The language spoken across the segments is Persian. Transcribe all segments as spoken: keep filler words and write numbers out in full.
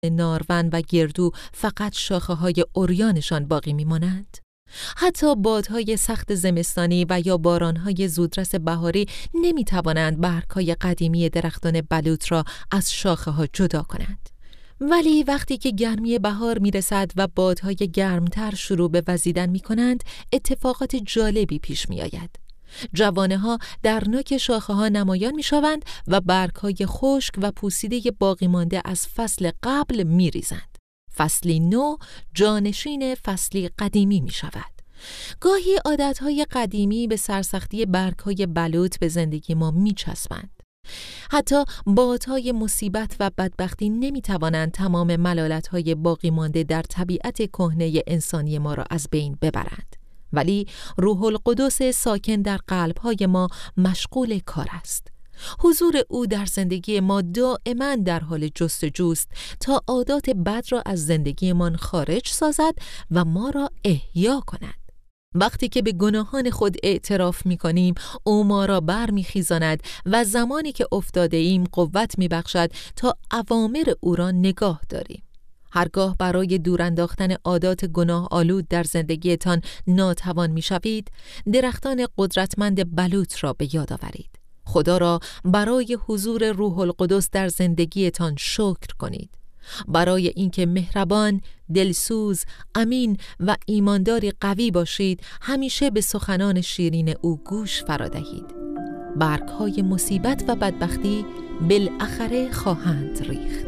نارون و گردو فقط شاخه‌های عریانشان باقی می‌مانند؟ حتی بادهای سخت زمستانی و یا بارانهای زودرس بهاری نمی‌توانند برگ‌های قدیمی درختان بلوط را از شاخه‌ها جدا کنند. ولی وقتی که گرمی بهار میرسد و بادهای گرمتر شروع به وزیدن می‌کنند، اتفاقات جالبی پیش می‌آید. جوانه‌ها در نوک شاخه‌ها نمایان می‌شوند و برگ‌های خشک و پوسیده باقی مانده از فصل قبل می‌ریزند. فصلی نو جانشین فصلی قدیمی می‌شود. گاهی عادت‌های قدیمی به سرسختی برگ‌های بلوط به زندگی ما می‌چسبند. حتی بادهای مصیبت و بدبختی نمی‌توانند تمام ملالت‌های باقی مانده در طبیعت کهنه انسانی ما را از بین ببرند. ولی روح القدس ساکن در قلب‌های ما مشغول کار است. حضور او در زندگی ما دائما در حال جستجوست تا عادات بد را از زندگیمان خارج سازد و ما را احیا کند. وقتی که به گناهان خود اعتراف می کنیم، او ما را بر می خیزاند و زمانی که افتاده ایم قوت می بخشد تا اوامر او را نگاه داریم. هرگاه برای دور انداختن عادات گناه آلود در زندگیتان ناتوان می شوید، درختان قدرتمند بلوط را به یاد آورید. خدا را برای حضور روح القدس در زندگیتان شکر کنید. برای اینکه مهربان، دلسوز، امین و ایمانداری قوی باشید، همیشه به سخنان شیرین او گوش فرادهید. برگ‌های مصیبت و بدبختی بالاخره خواهند ریخت.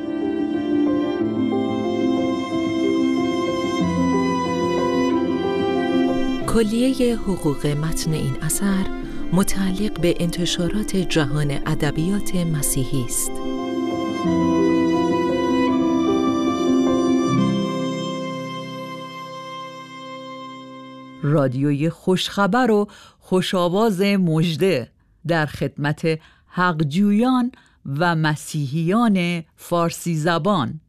کلیه حقوق متن این اثر متعلق به انتشارات جهان ادبیات مسیحی است. رادیوی خوشخبر و خوشاواز مژده در خدمت حقجویان و مسیحیان فارسی زبان.